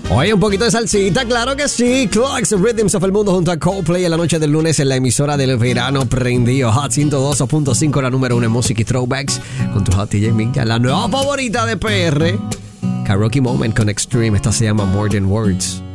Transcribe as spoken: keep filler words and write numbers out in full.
Oye, un poquito de salsita, claro que sí. Clocks, Rhythms of el Mundo junto a Coldplay en la noche del lunes en la emisora del verano prendido. Hot ciento dos punto cinco, la número uno en música y throwbacks con tu Hot D J Minka, la nueva favorita de P R. Karaoke Moment con Extreme. Esta se llama More Than Words.